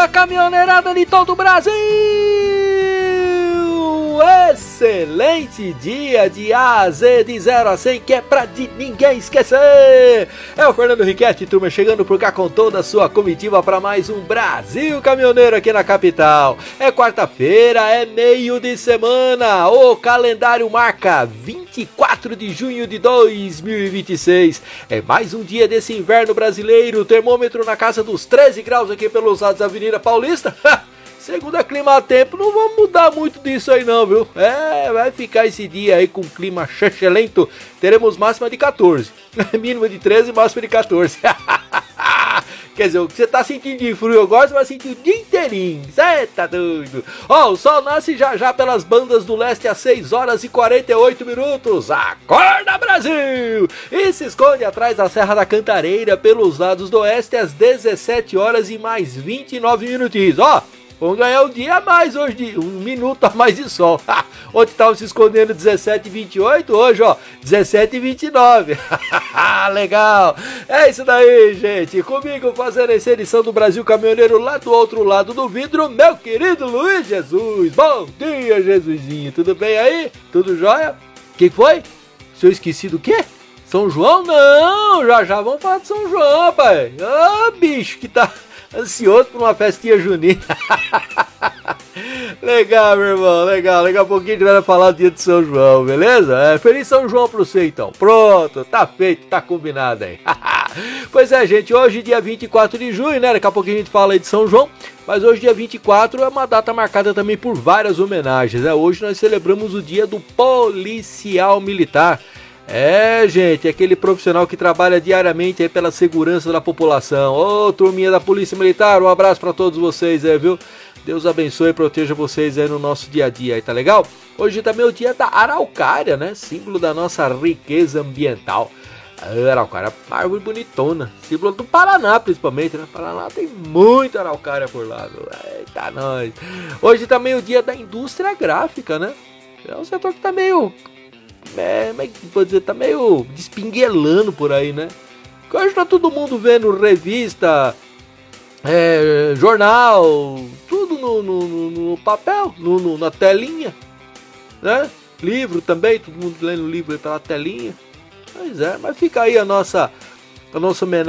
dia, caminhoneirada de todo o Brasil! Excelente dia de A a Z, de 0 a 100, que é pra de ninguém esquecer! É o Fernando Riquetti, turma, chegando por cá com toda a sua comitiva para mais um Brasil Caminhoneiro aqui na capital. É quarta-feira, é meio de semana, o calendário marca 24 de junho de 2026. É mais um dia desse inverno brasileiro, termômetro na casa dos 13 graus aqui pelos lados da Avenida Paulista. Segundo a Climatempo, não vamos mudar muito disso aí não, viu? Vai ficar esse dia aí com clima excelente. Teremos máxima de 14, mínima de 13 e máxima de 14. Quer dizer, o que você tá sentindo de frio agora, você vai sentir o dia inteirinho. Cê tá doido? Ó, o sol nasce já pelas bandas do leste às 6 horas e 48 minutos. Acorda, Brasil! E se esconde atrás da Serra da Cantareira pelos lados do oeste às 17 horas e mais 29 minutinhos. Ó, vamos ganhar um dia a mais hoje, um minuto a mais de sol. Ontem estava se escondendo 17h28, hoje ó, 17h29. Legal, é isso daí, gente. Comigo fazendo essa edição do Brasil Caminhoneiro lá do outro lado do vidro, meu querido Luiz Jesus. Bom dia, Jesusinho, tudo bem aí? Tudo jóia? O que foi? Se eu esqueci do quê? São João? Não, já vamos falar de São João, pai. Ah, bicho, que tá ansioso por uma festinha junina. Legal, meu irmão, legal. Daqui a pouquinho a gente vai falar do dia de São João, beleza? Feliz São João pra você, então. Pronto, tá feito, tá combinado aí. Pois é, gente, hoje dia 24 de junho, né? Daqui a pouquinho a gente fala aí de São João. Mas hoje, dia 24, é uma data marcada também por várias homenagens, né? Hoje nós celebramos o dia do policial militar. Gente, aquele profissional que trabalha diariamente aí pela segurança da população. Ô, turminha da Polícia Militar, um abraço pra todos vocês, viu? Deus abençoe e proteja vocês aí no nosso dia a dia, aí, tá legal? Hoje também é o dia da araucária, né? Símbolo da nossa riqueza ambiental. A araucária, árvore bonitona, símbolo do Paraná principalmente, né? Paraná tem muita araucária por lá, viu? Eita, nós. Hoje também é o dia da indústria gráfica, né? É um setor que tá meio... como é que pode dizer? Tá meio despinguelando por aí, né? Porque hoje tá todo mundo vendo revista, jornal, tudo no papel, na telinha, né? Livro também, todo mundo lendo livro pela telinha. Pois é, mas fica aí a nossa homenagem